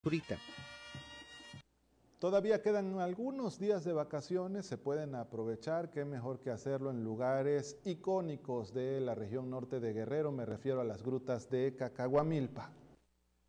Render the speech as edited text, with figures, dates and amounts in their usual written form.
Ahorita. Todavía quedan algunos días de vacaciones, se pueden aprovechar, qué mejor que hacerlo en lugares icónicos de la región norte de Guerrero, me refiero a las grutas de Cacahuamilpa.